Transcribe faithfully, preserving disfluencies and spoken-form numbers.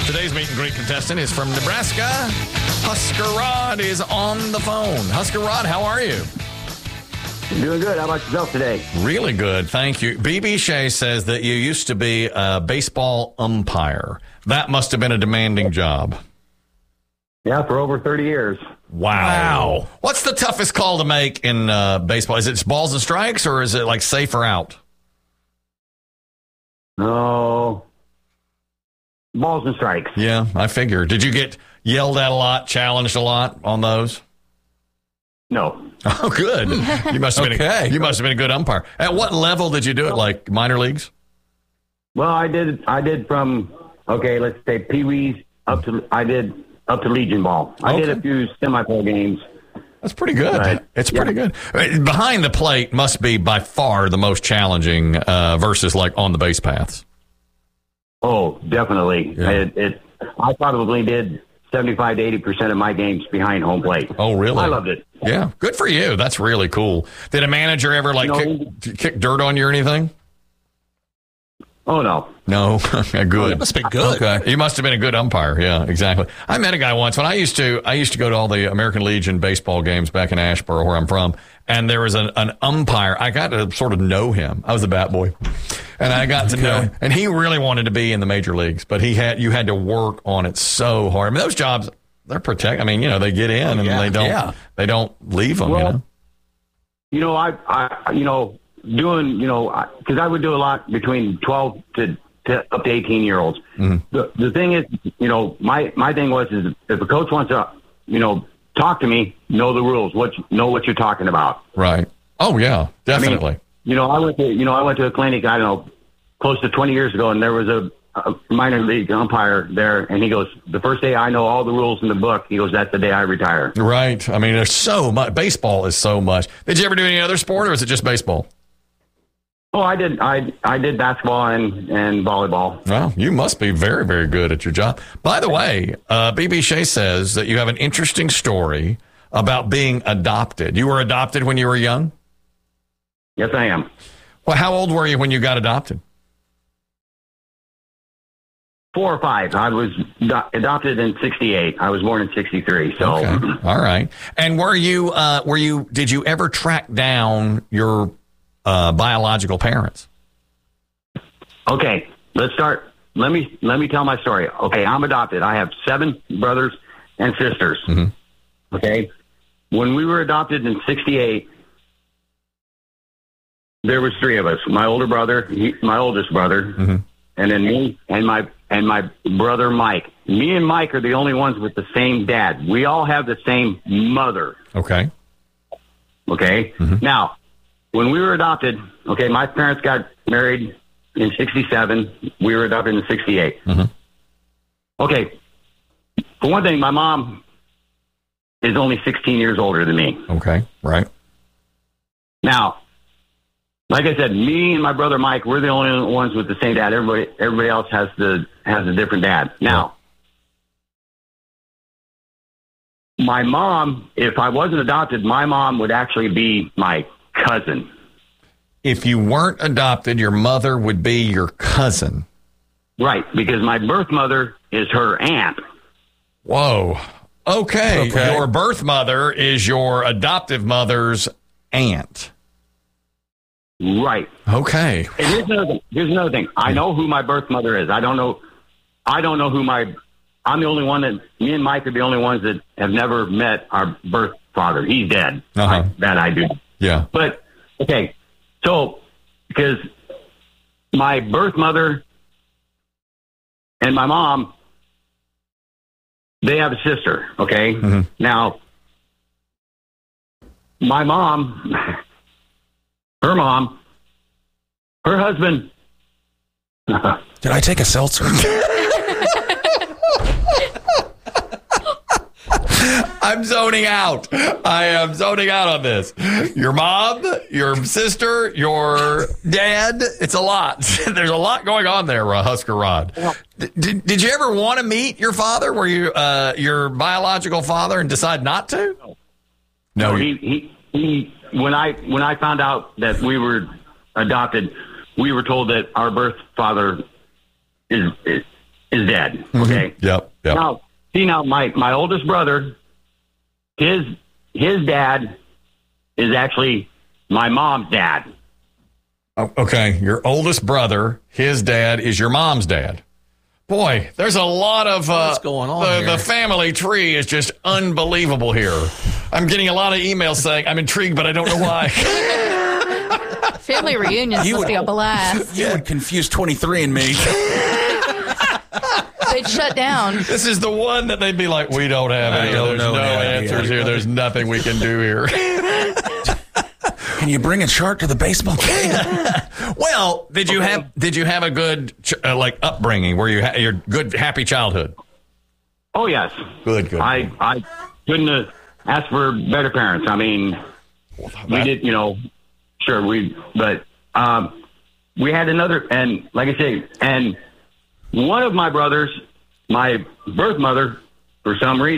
Today's meet and greet contestant is from Nebraska. Husker Rod is on the phone. Husker Rod, how are you? Doing good. How about yourself today? Really good, thank you. B B Shea says that you used to be a baseball umpire. That must have been a demanding job. Yeah, for over thirty years. Wow. wow. What's the toughest call to make in uh, baseball? Is it balls and strikes, or is it like safe or out? No. Balls and strikes. Yeah, I figure. Did you get yelled at a lot, challenged a lot on those? No. Oh, good. You must have been okay. a, you must have been a good umpire. At what level did you do it? Like minor leagues? Well, I did. I did from okay, let's say Pee Wees up to I did up to Legion ball. I Okay. did a few semi-pro games. That's pretty good. Right. It's Yeah. pretty good. Behind the plate must be by far the most challenging uh, versus like on the base paths. Oh, definitely. Yeah. It, it. I probably did seventy-five to eighty percent of my games behind home plate. Oh, really? I loved it. Yeah, good for you. That's really cool. Did a manager ever like No. kick, kick dirt on you or anything? Oh no. No, good. That must be good. Okay, you must have been a good umpire. Yeah, exactly. I met a guy once when I used to. I used to go to all the American Legion baseball games back in Asheboro, where I'm from, and there was an, an umpire. I got to sort of know him. I was a bat boy, and I got to know him. And he really wanted to be in the major leagues, but he had you had to work on it so hard. I mean, those jobs they're protect. I mean, you know, they get in and Yeah, they don't. yeah. They don't leave them. Well, you know. You know, I, I, you know, doing, you know, because I would do a lot between twelve to, to up to eighteen year olds. Mm-hmm. The the thing is, you know, my my thing was is if a coach wants to, you know, talk to me, know the rules, what you, know what you're talking about. Right. Oh yeah, definitely. I mean, you know, I went to, you know, I went to a clinic, I don't know, close to twenty years ago, and there was a, a minor league umpire there, and he goes, the first day I know all the rules in the book, he goes, that's the day I retire. Right. I mean, there's so much. Baseball is so much. Did you ever do any other sport, or is it just baseball? Oh, I did, I I did basketball and, and volleyball. Well, you must be very, very good at your job. By the way, uh, B B Shea says that you have an interesting story about being adopted. You were adopted when you were young? Yes, I am. Well, how old were you when you got adopted? Four or five. I was do- adopted in sixty-eight. I was born in sixty-three. So, Okay. All right. And were you, uh, were you, did you ever track down your uh, biological parents? okay, let's start. Let me let me tell my story. Okay, I'm adopted. I have seven brothers and sisters. Mhm. Okay, when we were adopted in sixty-eight, there was three of us. My older brother, he, my oldest brother, Mhm. and then me and my and my brother Mike. Me and Mike are the only ones with the same dad. We all have the same mother. Okay. Okay. Now, when we were adopted, okay, my parents got married in sixty-seven. We were adopted in sixty-eight. Mhm. Okay. For one thing, my mom is only sixteen years older than me. Okay. Right. Now, like I said, me and my brother Mike, we're the only ones with the same dad. Everybody, everybody else has the has a different dad. Now, my mom, if I wasn't adopted, my mom would actually be my cousin. If you weren't adopted, your mother would be your cousin. Right, because my birth mother is her aunt. Whoa. Okay. Okay. Your birth mother is your adoptive mother's aunt. Right. Okay. And here's another thing. Here's another thing. I know who my birth mother is. I don't know. I don't know who my. I'm the only one that. Me and Mike are the only ones that have never met our birth father. He's dead. Uh-huh. I, that I do. Yeah. But okay, so because my birth mother and my mom, they have a sister. Okay. Mm-hmm. Now, my mom. Her mom, her husband. Did I take a seltzer? I'm zoning out. I am zoning out on this. Your mom, your sister, your dad. It's a lot. There's a lot going on there, uh, Husker Rod. Did, did you ever want to meet your father? Were you uh, your biological father and decide not to? No. No, he, he, he, when I, when I found out that we were adopted, we were told that our birth father is, is, is dead. Okay. Mm-hmm. Yep. Yep. Now, see now, my my oldest brother, his his dad is actually my mom's dad. Oh, okay. Your oldest brother, his dad is your mom's dad. Boy, there's a lot of uh, What's going on the, here? the family tree is just unbelievable here. I'm getting a lot of emails saying I'm intrigued, but I don't know why. Family reunions You must would- be a blast. You would confuse twenty-three and me. They'd shut down. This is the one that they'd be like, we don't have I any. don't There's know no any answers idea. here. There's nothing we can do here. Can you bring a chart to the baseball game? Well, did you Okay. have did you have a good ch- uh, like upbringing where you had your good happy childhood? Oh yes, Good, good. I I couldn't have asked for better parents. I mean, we did, you know, sure we, but um, we had another, and like I say, and one of my brothers, my birth mother, for some reason.